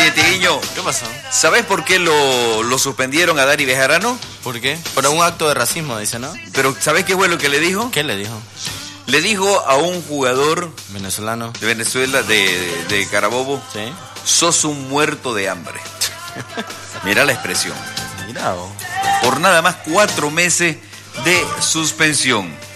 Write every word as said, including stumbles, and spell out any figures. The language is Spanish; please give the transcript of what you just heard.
Oye, Tiguiño. ¿Qué pasó? ¿Sabes por qué lo, lo suspendieron a Dani Bejarano? ¿Por qué? Por un acto de racismo, dice, ¿no? Pero ¿sabes qué fue lo que le dijo? ¿Qué le dijo? Le dijo a un jugador venezolano de Venezuela, de, de, de Carabobo, ¿sí? Sos un muerto de hambre. Mira la expresión. Mira, oh. Por nada más cuatro meses de suspensión.